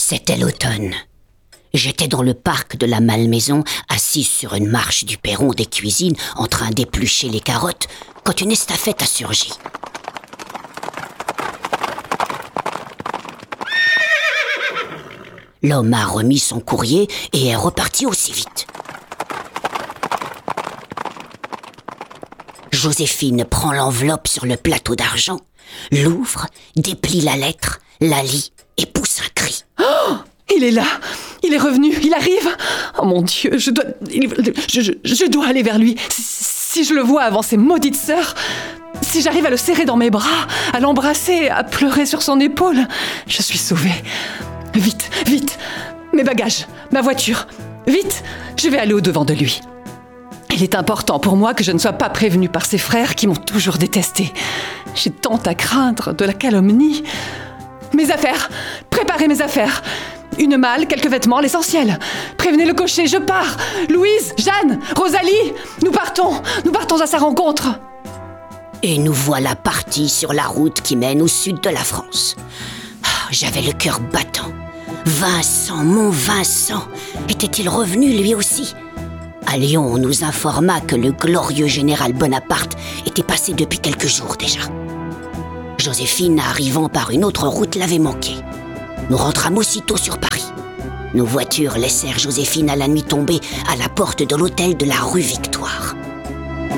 C'était l'automne. J'étais dans le parc de la Malmaison, assise sur une marche du perron des cuisines, en train d'éplucher les carottes, quand une estafette a surgi. L'homme a remis son courrier et est reparti aussi vite. Joséphine prend l'enveloppe sur le plateau d'argent, l'ouvre, déplie la lettre, la lit et pousse un cri. Oh, il est là, il est revenu, il arrive. Oh mon Dieu, je dois aller vers lui. Si je le vois avant ses maudites sœurs, si j'arrive à le serrer dans mes bras, à l'embrasser, à pleurer sur son épaule, je suis sauvée. Vite, vite, mes bagages, ma voiture, vite, je vais aller au-devant de lui. Il est important pour moi que je ne sois pas prévenue par ses frères qui m'ont toujours détestée. J'ai tant à craindre de la calomnie. Mes affaires, préparez mes affaires. Une malle, quelques vêtements, l'essentiel. Prévenez le cocher, je pars. Louise, Jeanne, Rosalie, nous partons à sa rencontre. Et nous voilà partis sur la route qui mène au sud de la France. J'avais le cœur battant. Vincent, mon Vincent, était-il revenu lui aussi ? À Lyon, on nous informa que le glorieux général Bonaparte était passé depuis quelques jours déjà. Joséphine, arrivant par une autre route, l'avait manqué. Nous rentrâmes aussitôt sur Paris. Nos voitures laissèrent Joséphine à la nuit tombée à la porte de l'hôtel de la rue Victoire.